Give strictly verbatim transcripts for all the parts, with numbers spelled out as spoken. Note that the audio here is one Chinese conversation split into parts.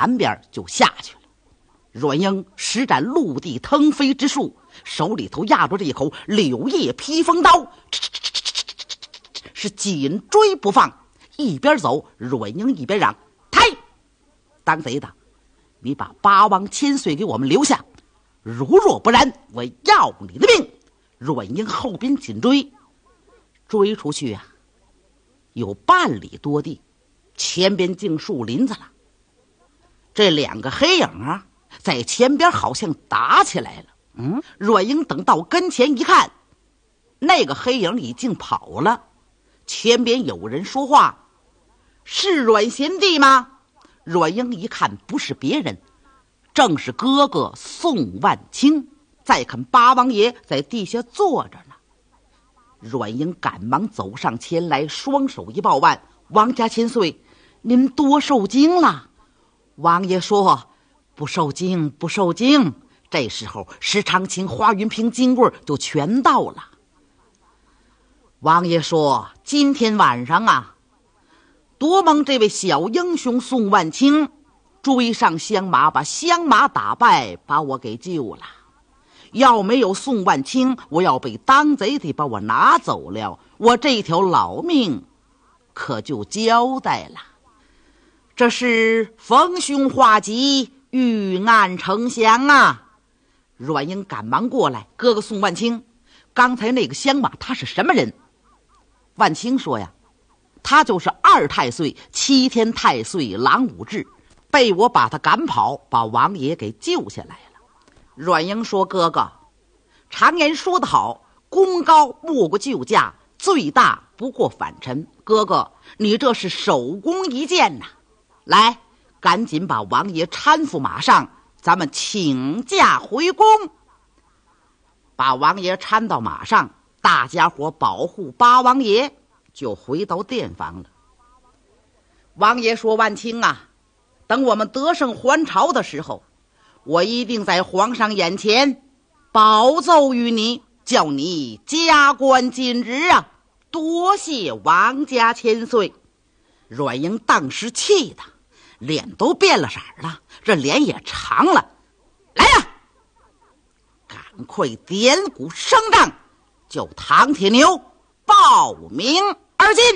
南边就下去了。阮英施展陆地腾飞之术，手里头压着这一口柳叶披风刀，是紧追不放。一边走，阮英一边嚷：抬！当贼的，你把八王千岁给我们留下，如若不然，我要你的命！阮英后边紧追，追出去啊，有半里多地，前边进树林子了。这两个黑影啊，在前边好像打起来了。嗯，阮英等到跟前一看，那个黑影已经跑了。前边有人说话：是阮贤弟吗？阮英一看，不是别人，正是哥哥宋万清。再看八王爷在地下坐着呢。阮英赶忙走上前来，双手一抱腕：王家千岁，您多受惊了。王爷说：不受惊，不受惊。这时候石长青、花云平、金棍就全到了。王爷说：今天晚上啊，多蒙这位小英雄宋万清追上香马，把香马打败，把我给救了。要没有宋万清，我要被当贼的把我拿走了，我这条老命可就交代了。这是逢凶化吉，遇难成祥啊！阮英赶忙过来：哥哥宋万清，刚才那个香马他是什么人？万清说呀，他就是二太岁七天太岁郎武志，被我把他赶跑，把王爷给救下来了。阮英说：哥哥，常言说得好，功高莫过救驾，罪大不过反臣。哥哥，你这是首功一件呐！来，赶紧把王爷搀扶马上，咱们请假回宫。把王爷搀到马上，大家伙保护八王爷，就回到殿房了。王爷说：万清啊，等我们得胜还朝的时候，我一定在皇上眼前保奏于你，叫你加官进职啊！多谢王家千岁。阮英当时气的脸都变了色了，这脸也长了。来呀，赶快点鼓声仗，叫唐铁牛报名而进。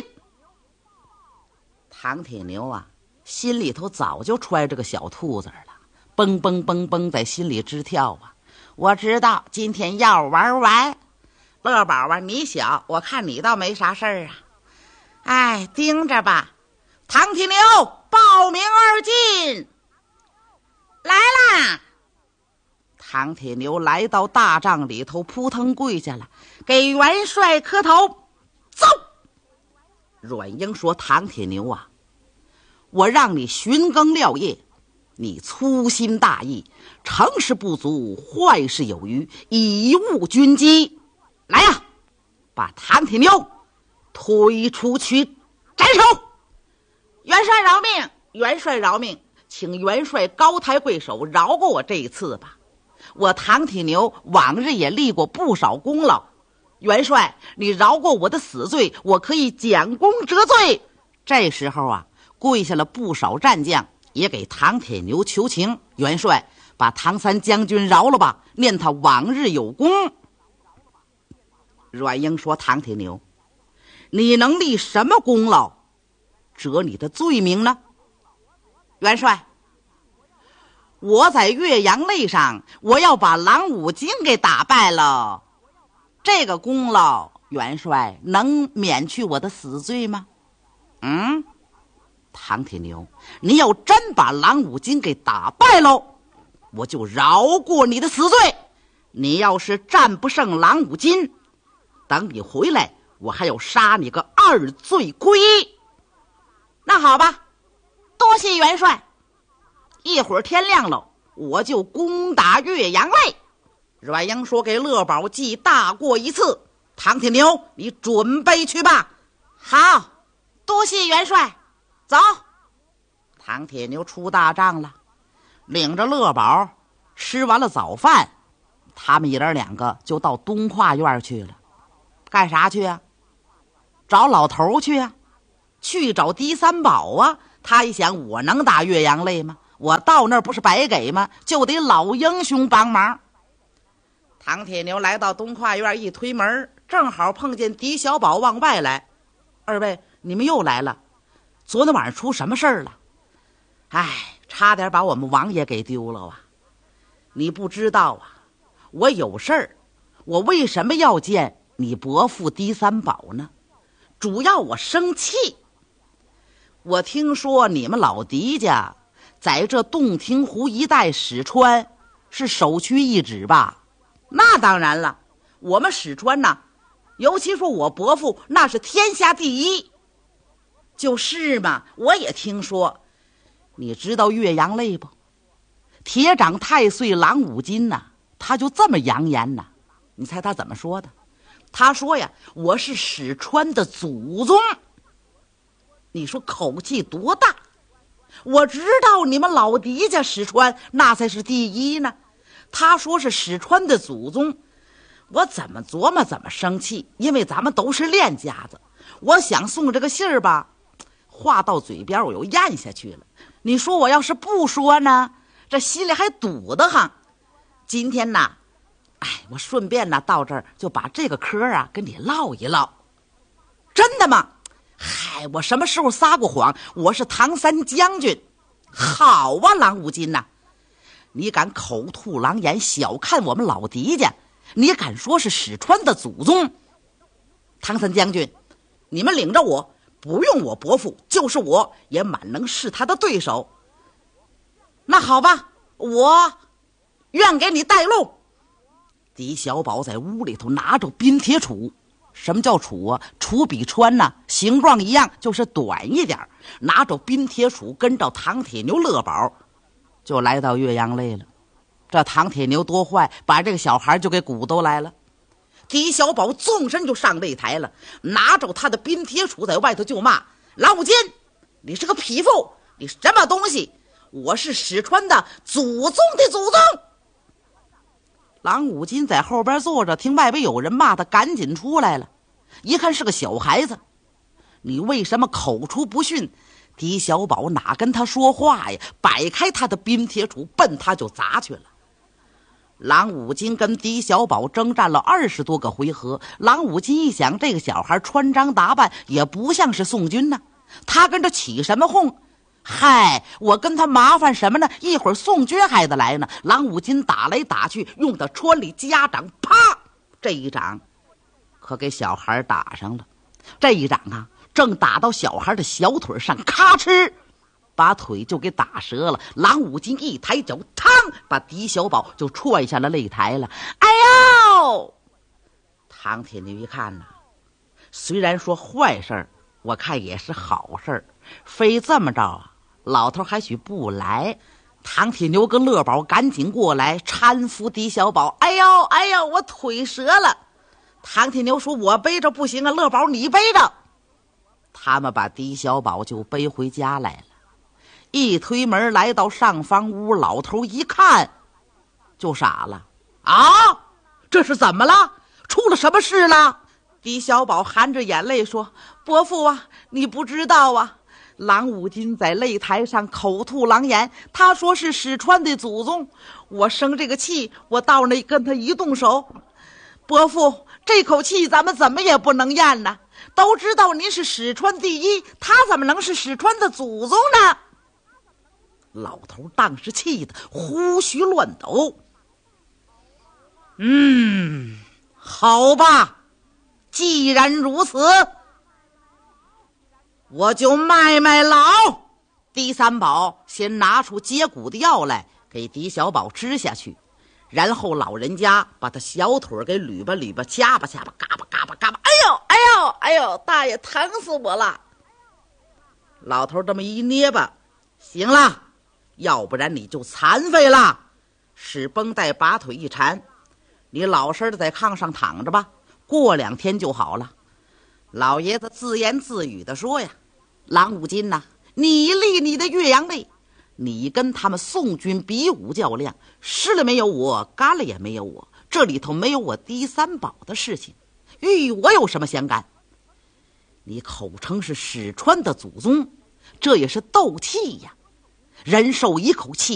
唐铁牛啊，心里头早就揣着个小兔子了，蹦蹦蹦蹦在心里直跳啊！我知道今天要玩完。乐宝啊，你小，我看你倒没啥事儿啊。哎，盯着吧。唐铁牛报名而进。来啦！唐铁牛来到大帐里头，扑腾跪下了，给元帅磕头。走！阮英说：唐铁牛啊，我让你巡更廖业，你粗心大意，成事不足，坏事有余，以误军机。来呀，把唐铁牛推出去斩首！元帅饶命，元帅饶命，请元帅高抬贵手，饶过我这一次吧。我唐铁牛往日也立过不少功劳，元帅你饶过我的死罪，我可以将功折罪。这时候啊，跪下了不少战将，也给唐铁牛求情：元帅把唐三将军饶了吧，念他往日有功。阮英说：唐铁牛，你能立什么功劳折你的罪名呢？元帅，我在岳阳擂上，我要把郎武金给打败了，这个功劳元帅能免去我的死罪吗？嗯，唐铁牛，你要真把郎武金给打败喽，我就饶过你的死罪。你要是战不胜郎武金，等你回来，我还要杀你个二罪归一。那好吧，多谢元帅。一会儿天亮了，我就攻打岳阳擂。阮英说：给乐宝记大过一次。唐铁牛，你准备去吧。好，多谢元帅。走。唐铁牛出大帐了，领着乐宝吃完了早饭，他们爷儿两个就到东跨院去了。干啥去啊？找老头去啊，去找狄三宝啊。他一想，我能打岳阳擂吗？ 我到那儿不是白给吗？就得老英雄帮忙。唐铁牛来到东跨院，一推门，正好碰见狄小宝往外来。二位，你们又来了，昨天晚上出什么事儿了？哎，差点把我们王爷给丢了啊！你不知道啊，我有事儿。我为什么要见你伯父狄三宝呢？主要我生气。我听说你们老狄家在这洞庭湖一带史川是首屈一指吧？那当然了，我们史川呢，尤其说我伯父那是天下第一。就是嘛，我也听说。你知道岳阳泪不？铁掌太岁郎武金呐、啊，他就这么扬言呐、啊。你猜他怎么说的？他说呀，我是史川的祖宗。你说口气多大？我知道你们老狄家史川那才是第一呢。他说是史川的祖宗，我怎么琢磨怎么生气，因为咱们都是练家子。我想送这个信儿吧，话到嘴边我又咽下去了。你说我要是不说呢，这心里还堵得慌。今天呢，哎，我顺便呢到这儿就把这个嗑啊跟你唠一唠。真的吗？嗨，我什么时候撒过谎？我是唐三将军。好啊，郎武金呐、啊，你敢口吐狼言，小看我们老狄家，你敢说是史川的祖宗？唐三将军，你们领着我，不用我伯父，就是我也满能是他的对手。那好吧，我愿给你带路。狄小宝在屋里头拿着冰铁杵。什么叫杵啊？杵比穿呢、啊，形状一样，就是短一点。拿着冰铁杵，跟着唐铁牛、乐宝，就来到岳阳泪了。这唐铁牛多坏，把这个小孩就给鼓捣来了。狄小宝纵身就上擂台了，拿着他的冰铁杵在外头就骂：郎武金，你是个匹夫，你什么东西？我是史川的祖宗的祖宗。郎武金在后边坐着，听外边有人骂他，赶紧出来了。一看是个小孩子，你为什么口出不逊？狄小宝哪跟他说话呀？摆开他的冰铁杵，奔他就砸去了。郎武金跟狄小宝征战了二十多个回合。郎武金一想，这个小孩穿张打扮也不像是宋军呢，他跟着起什么哄？嗨，我跟他麻烦什么呢？一会儿宋军还得来呢。郎武金打来打去，用他穿里夹掌，啪！这一掌可给小孩打上了。这一掌啊，正打到小孩的小腿上，咔哧，把腿就给打折了。郎武金一抬脚，嘡，把狄小宝就踹下了擂台了。哎呦！唐铁牛一看呢、啊，虽然说坏事儿，我看也是好事儿，非这么着啊，老头还许不来。唐铁牛跟乐宝赶紧过来搀扶狄小宝。哎呦哎呦，我腿折了。唐铁牛说：我背着不行啊，乐宝你背着。他们把狄小宝就背回家来了。一推门来到上房屋，老头一看就傻了。啊，这是怎么了？出了什么事了？狄小宝含着眼泪说：伯父啊，你不知道啊，郎武金在擂台上口吐狼言，他说是史川的祖宗。我生这个气，我到那跟他一动手。伯父，这口气咱们怎么也不能咽呢？都知道您是史川第一，他怎么能是史川的祖宗呢？老头当时气得胡须乱抖。嗯，好吧，既然如此，我就卖卖老。狄三宝先拿出接骨的药来给狄小宝吃下去，然后老人家把他小腿给捋吧捋吧，掐吧掐吧，嘎巴嘎巴嘎巴。哎呦哎呦哎呦，大爷疼死我了。老头这么一捏吧，行了，要不然你就残废了。使绷带把腿一缠，你老实的在炕上躺着吧，过两天就好了。老爷子自言自语的说呀：郎武金呐、啊，你立你的岳阳泪，你跟他们宋军比武较量，湿了没有我，干了也没有我，这里头没有我狄三宝的事情，与我有什么相干？你口称是史川的祖宗，这也是斗气呀。 忍受一口气